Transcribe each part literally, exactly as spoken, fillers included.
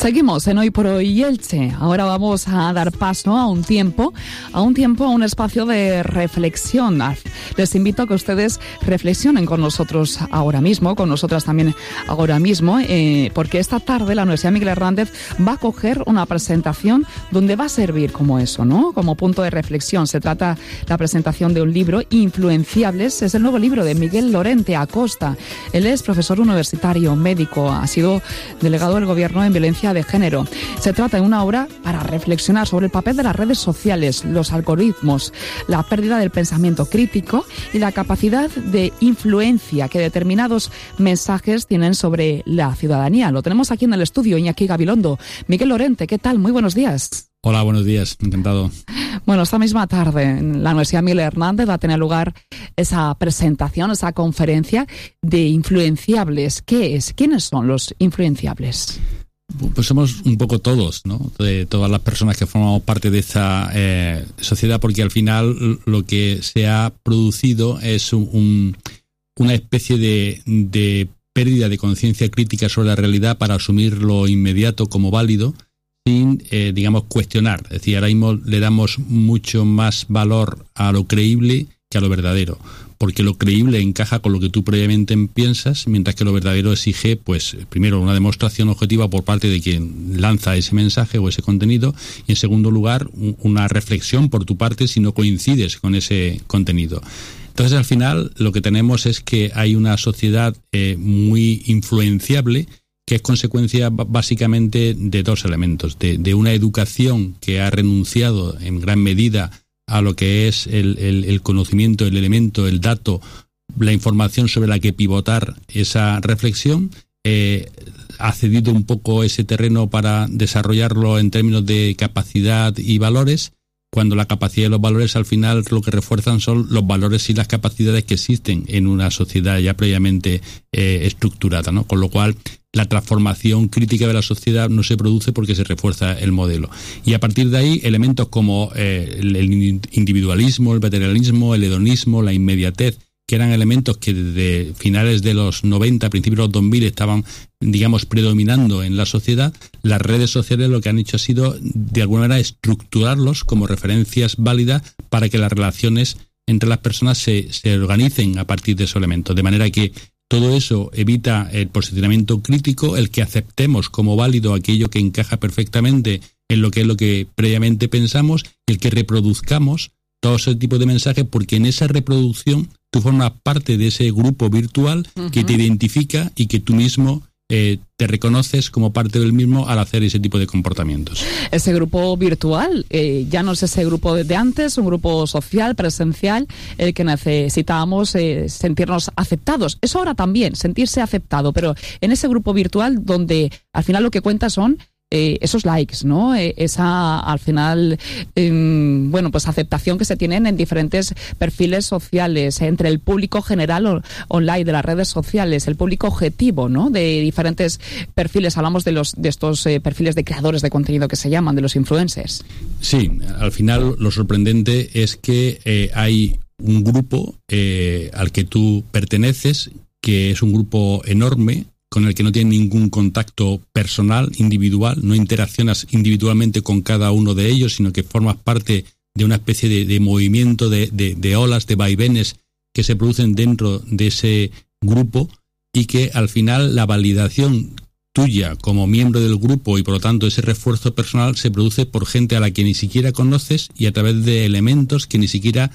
Seguimos en Hoy por Hoy Elche. Ahora vamos a dar paso a un tiempo, a un tiempo, a un espacio de reflexión. Les invito a que ustedes reflexionen con nosotros ahora mismo, con nosotras también ahora mismo, eh, porque esta tarde la Universidad Miguel Hernández va a coger una presentación donde va a servir como eso, ¿no? Como punto de reflexión. Se trata la presentación de un libro, Influenciables. Es el nuevo libro de Miguel Lorente Acosta. Él es profesor universitario, médico, ha sido delegado del Gobierno en violencia de género. Se trata de una obra para reflexionar sobre el papel de las redes sociales, los algoritmos, la pérdida del pensamiento crítico y la capacidad de influencia que determinados mensajes tienen sobre la ciudadanía. Lo tenemos aquí en el estudio, Iñaki Gabilondo. Miguel Lorente, ¿qué tal? Muy buenos días. Hola, buenos días, encantado. Bueno, esta misma tarde en la Universidad Miguel Hernández va a tener lugar esa presentación, esa conferencia de influenciables. ¿Qué es? ¿Quiénes son los influenciables? Pues somos un poco todos, ¿no? De todas las personas que formamos parte de esta eh, sociedad, porque al final lo que se ha producido es un, un, una especie de, de pérdida de conciencia crítica sobre la realidad para asumir lo inmediato como válido, sin, eh, digamos, cuestionar. Es decir, ahora mismo le damos mucho más valor a lo creíble que a lo verdadero, porque lo creíble encaja con lo que tú previamente piensas, mientras que lo verdadero exige, pues, primero, una demostración objetiva por parte de quien lanza ese mensaje o ese contenido, y en segundo lugar, una reflexión por tu parte si no coincides con ese contenido. Entonces, al final, lo que tenemos es que hay una sociedad eh, muy influenciable, que es consecuencia básicamente de dos elementos, de, de una educación que ha renunciado en gran medida a lo que es el, el, el conocimiento, el elemento, el dato, la información sobre la que pivotar esa reflexión, eh, ha cedido un poco ese terreno para desarrollarlo en términos de capacidad y valores, cuando la capacidad y los valores al final lo que refuerzan son los valores y las capacidades que existen en una sociedad ya previamente eh, estructurada, ¿no? Con lo cual la transformación crítica de la sociedad no se produce porque se refuerza el modelo. Y a partir de ahí, elementos como eh, el, el individualismo, el materialismo, el hedonismo, la inmediatez, que eran elementos que desde finales de los noventa, principios de los dos mil estaban, digamos, predominando en la sociedad, las redes sociales lo que han hecho ha sido, de alguna manera, estructurarlos como referencias válidas para que las relaciones entre las personas se, se organicen a partir de esos elementos. De manera que todo eso evita el posicionamiento crítico, el que aceptemos como válido aquello que encaja perfectamente en lo que es lo que previamente pensamos, el que reproduzcamos todo ese tipo de mensajes, porque en esa reproducción tú formas parte de ese grupo virtual uh-huh. que te identifica y que tú mismo eh, te reconoces como parte del mismo al hacer ese tipo de comportamientos. Ese grupo virtual eh, ya no es ese grupo de antes, un grupo social, presencial, el que necesitábamos eh, sentirnos aceptados. Eso ahora también, sentirse aceptado, pero en ese grupo virtual donde al final lo que cuenta son Eh, esos likes, ¿no? Eh, esa, al final, eh, bueno, pues aceptación que se tienen en diferentes perfiles sociales, eh, entre el público general o, online de las redes sociales, el público objetivo, ¿no? De diferentes perfiles. Hablamos de los de estos eh, perfiles de creadores de contenido que se llaman, de los influencers. Sí, al final lo sorprendente es que eh, hay un grupo eh, al que tú perteneces, que es un grupo enorme, con el que no tienes ningún contacto personal, individual, no interaccionas individualmente con cada uno de ellos, sino que formas parte de una especie de, de movimiento, de, de, de olas, de vaivenes que se producen dentro de ese grupo, y que al final la validación tuya como miembro del grupo y por lo tanto ese refuerzo personal se produce por gente a la que ni siquiera conoces y a través de elementos que ni siquiera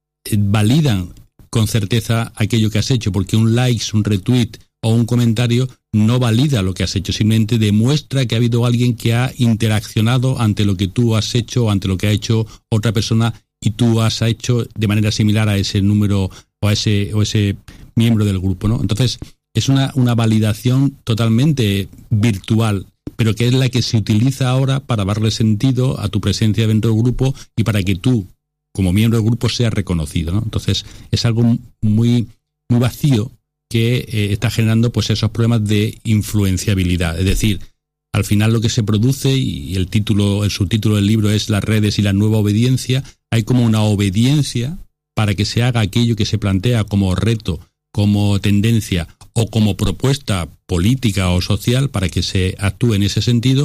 validan con certeza aquello que has hecho, porque un like, un retweet o un comentario no valida lo que has hecho, simplemente demuestra que ha habido alguien que ha interaccionado ante lo que tú has hecho o ante lo que ha hecho otra persona y tú has hecho de manera similar a ese número o a ese o ese miembro del grupo, ¿no? Entonces, es una, una validación totalmente virtual, pero que es la que se utiliza ahora para darle sentido a tu presencia dentro del grupo y para que tú, como miembro del grupo, seas reconocido, ¿no? Entonces, es algo muy, muy vacío que eh, está generando pues esos problemas de influenciabilidad. Es decir, al final lo que se produce, y el título, el subtítulo del libro es Las redes y la nueva obediencia, hay como una obediencia para que se haga aquello que se plantea como reto, como tendencia o como propuesta política o social para que se actúe en ese sentido,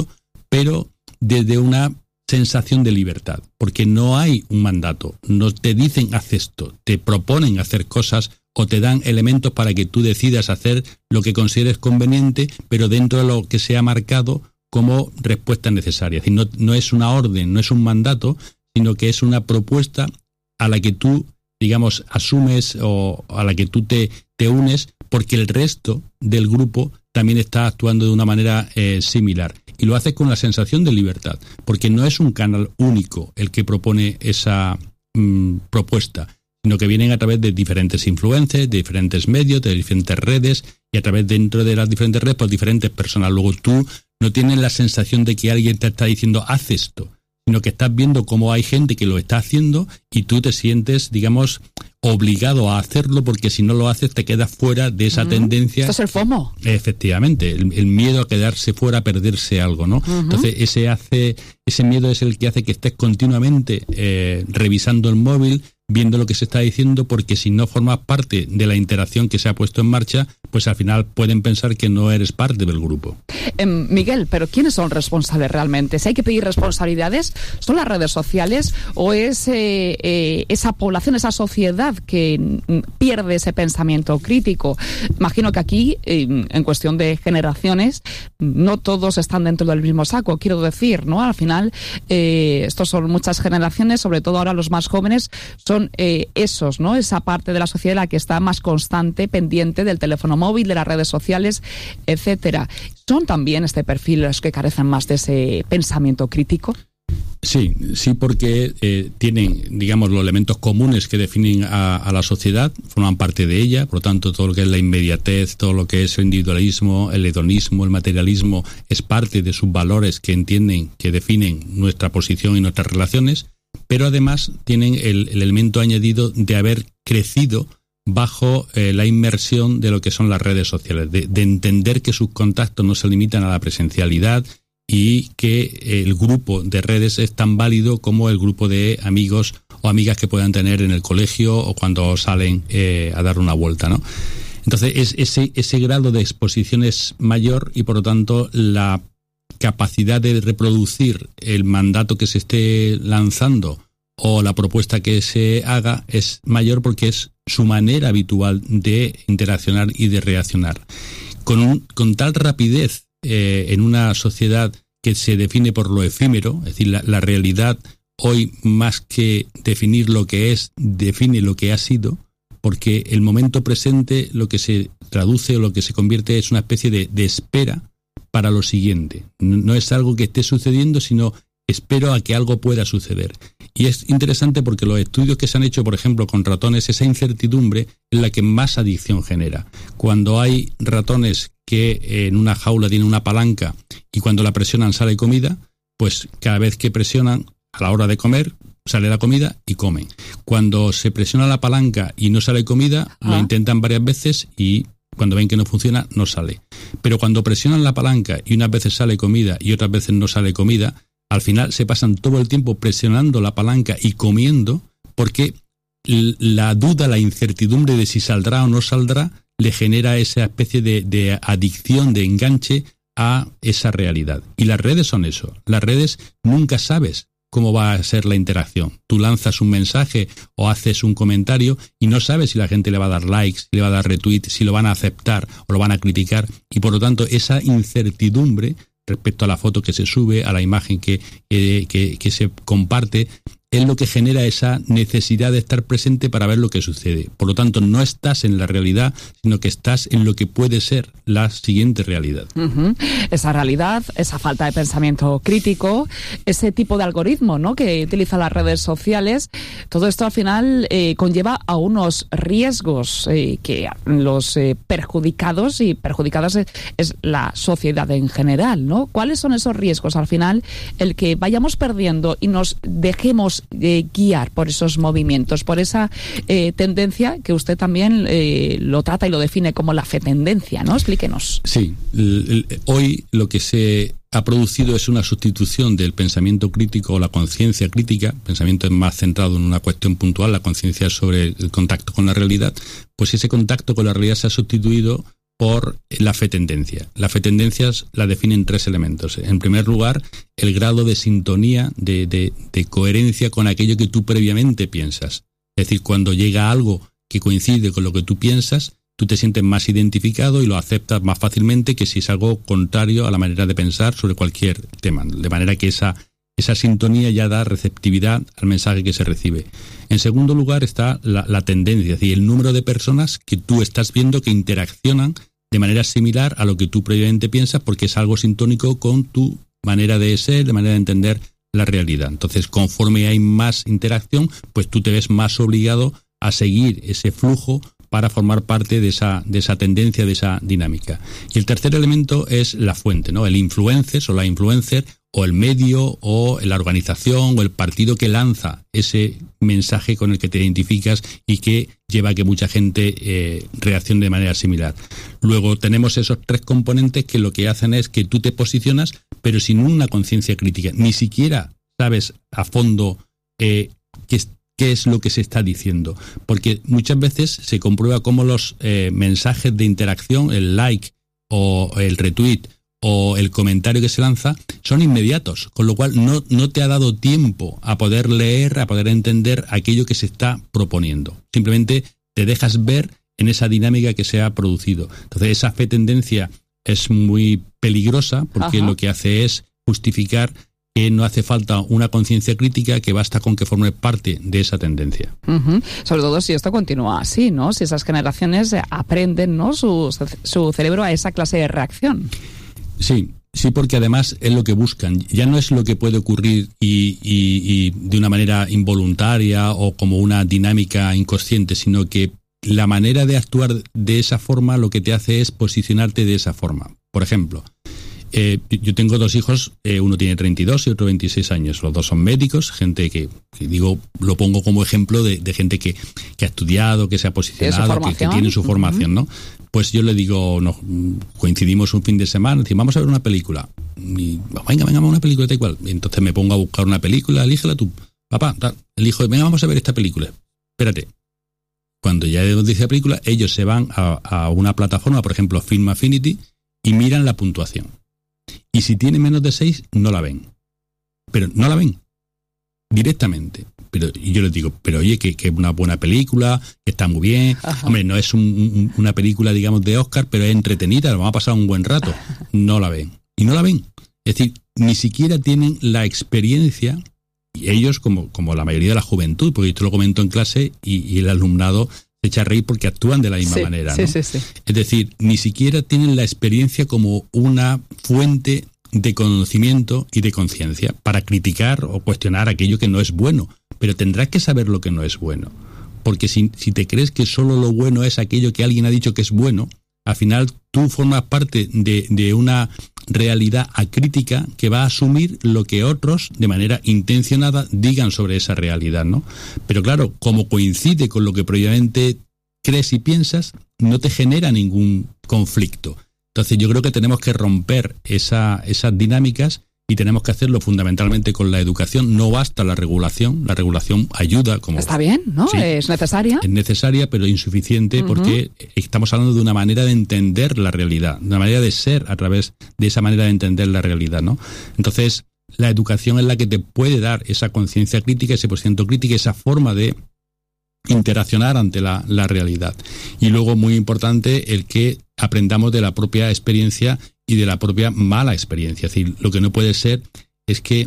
pero desde una sensación de libertad, porque no hay un mandato, no te dicen haz esto, te proponen hacer cosas o te dan elementos para que tú decidas hacer lo que consideres conveniente, pero dentro de lo que se ha marcado como respuestas necesarias. Es decir, no, no es una orden, no es un mandato, sino que es una propuesta a la que tú, digamos, asumes o a la que tú te, te unes, porque el resto del grupo también está actuando de una manera eh, similar. Y lo haces con la sensación de libertad, porque no es un canal único el que propone esa mmm, propuesta, sino que vienen a través de diferentes influencers, de diferentes medios, de diferentes redes, y a través dentro de las diferentes redes, pues diferentes personas. Luego tú no tienes la sensación de que alguien te está diciendo haz esto, sino que estás viendo cómo hay gente que lo está haciendo y tú te sientes, digamos, obligado a hacerlo, porque si no lo haces te quedas fuera de esa uh-huh. tendencia. Esto es el FOMO. Efectivamente, el, el miedo a quedarse fuera, a perderse algo, ¿no? Uh-huh. Entonces ese hace, ese miedo es el que hace que estés continuamente eh, revisando el móvil, viendo lo que se está diciendo, porque si no formas parte de la interacción que se ha puesto en marcha, pues al final pueden pensar que no eres parte del grupo. Eh, Miguel, pero ¿quiénes son responsables realmente? Si hay que pedir responsabilidades, ¿son las redes sociales o es eh, eh, esa población, esa sociedad que pierde ese pensamiento crítico? Imagino que aquí, eh, en cuestión de generaciones, no todos están dentro del mismo saco, quiero decir, ¿no? Al final, eh, estos son muchas generaciones, sobre todo ahora los más jóvenes, son eh, esos, ¿no? Esa parte de la sociedad la que está más constante, pendiente del teléfono móvil, de las redes sociales, etcétera. ¿Son también este perfil los que carecen más de ese pensamiento crítico? Sí, sí, porque eh, tienen, digamos, los elementos comunes que definen a, a la sociedad, forman parte de ella, por lo tanto, todo lo que es la inmediatez, todo lo que es el individualismo, el hedonismo, el materialismo, es parte de sus valores que entienden, que definen nuestra posición y nuestras relaciones, pero además tienen el, el elemento añadido de haber crecido bajo eh, la inmersión de lo que son las redes sociales, de, de entender que sus contactos no se limitan a la presencialidad y que el grupo de redes es tan válido como el grupo de amigos o amigas que puedan tener en el colegio o cuando salen eh, a dar una vuelta, ¿no? Entonces es, ese, ese grado de exposición es mayor y por lo tanto la capacidad de reproducir el mandato que se esté lanzando o la propuesta que se haga es mayor porque es su manera habitual de interaccionar y de reaccionar. Con, un, con tal rapidez eh, en una sociedad que se define por lo efímero, es decir, la, la realidad hoy más que definir lo que es, define lo que ha sido, porque el momento presente lo que se traduce o lo que se convierte es una especie de, de espera para lo siguiente. No es algo que esté sucediendo, sino espero a que algo pueda suceder. Y es interesante porque los estudios que se han hecho, por ejemplo, con ratones, esa incertidumbre es la que más adicción genera. Cuando hay ratones que en una jaula tienen una palanca y cuando la presionan sale comida, pues cada vez que presionan a la hora de comer, sale la comida y comen. Cuando se presiona la palanca y no sale comida, ah. lo intentan varias veces y cuando ven que no funciona, no sale. Pero cuando presionan la palanca y unas veces sale comida y otras veces no sale comida, al final se pasan todo el tiempo presionando la palanca y comiendo porque la duda, la incertidumbre de si saldrá o no saldrá, le genera esa especie de, de adicción, de enganche a esa realidad. Y las redes son eso. Las redes nunca sabes cómo va a ser la interacción. Tú lanzas un mensaje o haces un comentario y no sabes si la gente le va a dar likes, si le va a dar retweet, si lo van a aceptar o lo van a criticar. Y por lo tanto, esa incertidumbre respecto a la foto que se sube, a la imagen que, eh, que, que se comparte, es lo que genera esa necesidad de estar presente para ver lo que sucede. Por lo tanto, no estás en la realidad, sino que estás en lo que puede ser la siguiente realidad. Uh-huh. Esa realidad, esa falta de pensamiento crítico, ese tipo de algoritmo, ¿no?, que utilizan las redes sociales, todo esto al final eh, conlleva a unos riesgos eh, que los eh, perjudicados y perjudicadas es, es la sociedad en general, ¿no? ¿Cuáles son esos riesgos? Al final, el que vayamos perdiendo y nos dejemos Eh, guiar por esos movimientos, por esa eh, tendencia que usted también eh, lo trata y lo define como la fetendencia, ¿no? Explíquenos. Sí, el, el, hoy lo que se ha producido es una sustitución del pensamiento crítico o la conciencia crítica. El pensamiento es más centrado en una cuestión puntual, la conciencia sobre el contacto con la realidad. Pues ese contacto con la realidad se ha sustituido por la fe tendencia. La fe tendencias la definen tres elementos. En primer lugar, el grado de sintonía, de, de, de coherencia con aquello que tú previamente piensas. Es decir, cuando llega algo que coincide con lo que tú piensas, tú te sientes más identificado y lo aceptas más fácilmente que si es algo contrario a la manera de pensar sobre cualquier tema. De manera que esa, esa sintonía ya da receptividad al mensaje que se recibe. En segundo lugar está la, la tendencia, es decir, el número de personas que tú estás viendo que interaccionan de manera similar a lo que tú previamente piensas, porque es algo sintónico con tu manera de ser, de manera de entender la realidad. Entonces, conforme hay más interacción, pues tú te ves más obligado a seguir ese flujo para formar parte de esa, de esa tendencia, de esa dinámica. Y el tercer elemento es la fuente, ¿no? El influencer o la influencer, o el medio, o la organización, o el partido que lanza ese mensaje con el que te identificas y que lleva a que mucha gente eh, reaccione de manera similar. Luego tenemos esos tres componentes que lo que hacen es que tú te posicionas, pero sin una conciencia crítica. Ni siquiera sabes a fondo eh, qué es qué es lo que se está diciendo, porque muchas veces se comprueba cómo los eh, mensajes de interacción, el like o el retweet o el comentario que se lanza son inmediatos, con lo cual no, no te ha dado tiempo a poder leer, a poder entender aquello que se está proponiendo. Simplemente te dejas ver en esa dinámica que se ha producido. Entonces esa fe tendencia es muy peligrosa porque Ajá. lo que hace es justificar que no hace falta una conciencia crítica, que basta con que forme parte de esa tendencia. Uh-huh. Sobre todo si esto continúa así, ¿no? Si esas generaciones aprenden, ¿no?, su, su cerebro a esa clase de reacción. Sí, sí, porque además es lo que buscan. Ya no es lo que puede ocurrir y, y, y de una manera involuntaria o como una dinámica inconsciente, sino que la manera de actuar de esa forma lo que te hace es posicionarte de esa forma. Por ejemplo, Eh, yo tengo dos hijos, eh, uno tiene treinta y dos y otro veintiséis años. Los dos son médicos, gente que, que digo, lo pongo como ejemplo de, de gente que, que ha estudiado, que se ha posicionado, que, que tiene su formación, uh-huh. ¿no? Pues yo le digo, nos coincidimos un fin de semana, decimos, vamos a ver una película. Y, venga, venga, una película, tal cual. Entonces me pongo a buscar una película, elígela tú. Papá, tal. Elijo, venga, vamos a ver esta película. Espérate. Cuando ya dice la película, ellos se van a, a una plataforma, por ejemplo, Film Affinity, y miran la puntuación. Y si tiene menos de seis, no la ven. Pero no la ven. Directamente. Pero y yo les digo, pero oye, que es una buena película, que está muy bien. Ajá. Hombre, no es un, un, una película, digamos, de Oscar, pero es entretenida, vamos a pasar un buen rato. No la ven. Y no la ven. Es decir, ni siquiera tienen la experiencia, y ellos, como, como la mayoría de la juventud, porque esto lo comento en clase, y, y el alumnado se echa a reír porque actúan de la misma sí, manera, sí, ¿no? Sí, sí. Es decir, ni siquiera tienen la experiencia como una fuente de conocimiento y de conciencia para criticar o cuestionar aquello que no es bueno. Pero tendrás que saber lo que no es bueno. Porque si, si te crees que solo lo bueno es aquello que alguien ha dicho que es bueno, al final tú formas parte de, de una realidad acrítica que va a asumir lo que otros, de manera intencionada, digan sobre esa realidad, ¿no? Pero claro, como coincide con lo que previamente crees y piensas, no te genera ningún conflicto. Entonces yo creo que tenemos que romper esa, esas dinámicas y tenemos que hacerlo fundamentalmente con la educación. No basta la regulación, la regulación ayuda como... Está bien, ¿no? Sí, es necesaria. Es necesaria, pero insuficiente, uh-huh. porque estamos hablando de una manera de entender la realidad, de una manera de ser a través de esa manera de entender la realidad, ¿no? Entonces, la educación es la que te puede dar esa conciencia crítica, ese porcentaje crítico, esa forma de interaccionar ante la, la realidad. Y luego, muy importante, el que aprendamos de la propia experiencia y de la propia mala experiencia. Es decir, lo que no puede ser es que,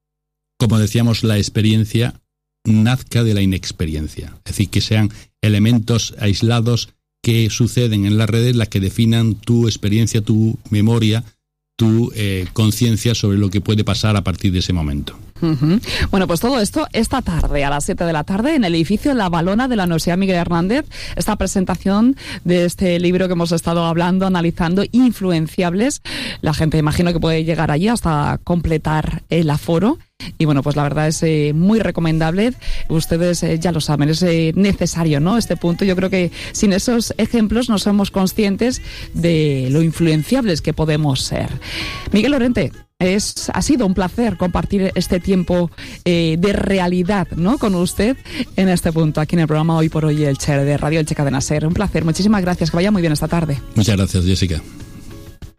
como decíamos, la experiencia nazca de la inexperiencia. Es decir, que sean elementos aislados que suceden en las redes las que definan tu experiencia, tu memoria, tu eh, conciencia sobre lo que puede pasar a partir de ese momento. Uh-huh. Bueno, pues todo esto esta tarde, a las siete de la tarde, en el edificio La Valona de la Universidad Miguel Hernández, esta presentación de este libro que hemos estado hablando, analizando, Influenciables. La gente, imagino que puede llegar allí hasta completar el aforo. Y bueno, pues la verdad es eh, muy recomendable. Ustedes eh, ya lo saben, es eh, necesario, ¿no?, este punto. Yo creo que sin esos ejemplos no somos conscientes de lo influenciables que podemos ser. Miguel Lorente, Es, ha sido un placer compartir este tiempo eh, de realidad, ¿no?, con usted en este punto, aquí en el programa Hoy por Hoy Elche de Radio Elche Cadena Ser. Un placer, muchísimas gracias, que vaya muy bien esta tarde. Muchas gracias, Jessica.